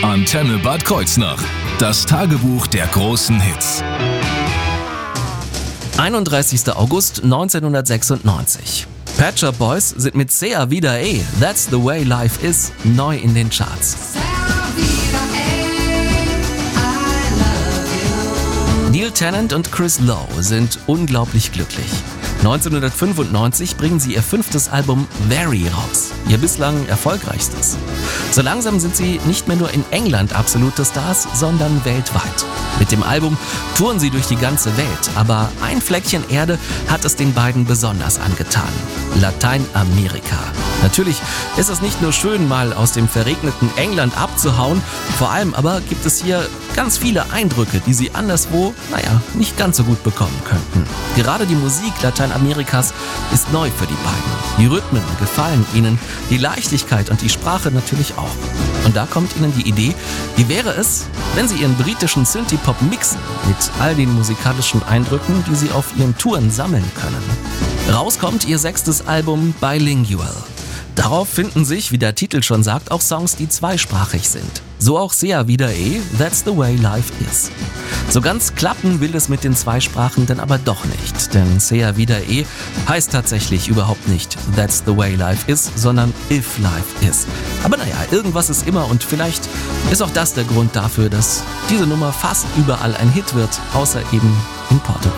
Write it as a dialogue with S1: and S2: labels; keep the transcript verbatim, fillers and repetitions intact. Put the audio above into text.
S1: Antenne Bad Kreuznach. Das Tagebuch der großen Hits.
S2: einunddreißigster August neunzehnhundertsechsundneunzig. Pet Shop Boys sind mit Sea Vida E, That's the Way Life Is, neu in den Charts. Neil Tennant und Chris Lowe sind unglaublich glücklich. neunzehnhundertfünfundneunzig bringen sie ihr fünftes Album Very raus, ihr bislang erfolgreichstes. So langsam sind sie nicht mehr nur in England absolute Stars, sondern weltweit. Mit dem Album touren sie durch die ganze Welt, aber ein Fleckchen Erde hat es den beiden besonders angetan: Lateinamerika. Natürlich ist es nicht nur schön, mal aus dem verregneten England abzuhauen, vor allem aber gibt es hier ganz viele Eindrücke, die sie anderswo, naja, nicht ganz so gut bekommen könnten. Gerade die Musik Lateinamerikas ist neu für die beiden. Die Rhythmen gefallen ihnen, die Leichtigkeit und die Sprache natürlich auch. Und da kommt ihnen die Idee, wie wäre es, wenn sie ihren britischen Synthie-Pop mixen mit all den musikalischen Eindrücken, die sie auf ihren Touren sammeln können. Rauskommt ihr sechstes Album Bilingual. Darauf finden sich, wie der Titel schon sagt, auch Songs, die zweisprachig sind. So auch Sea Vida E, That's the Way Life Is. So ganz klappen will es mit den zwei Sprachen dann aber doch nicht, denn Sea Vida E heißt tatsächlich überhaupt nicht That's the Way Life Is, sondern If Life Is. Aber naja, irgendwas ist immer und vielleicht ist auch das der Grund dafür, dass diese Nummer fast überall ein Hit wird, außer eben in Portugal.